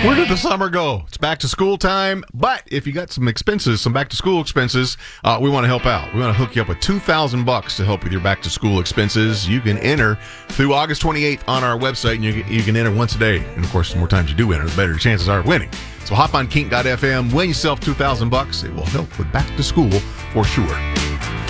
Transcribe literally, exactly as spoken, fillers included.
Where did the summer go? It's back to school time, but if you got some expenses, some back to school expenses, uh, we want to help out. We want to hook you up with two thousand bucks to help with your back to school expenses. You can enter through August twenty-eighth on our website, and you, you can enter once a day. And of course, the more times you do enter, the better your chances are of winning. So hop on kink dot f m, win yourself two thousand bucks. It will help with back to school for sure.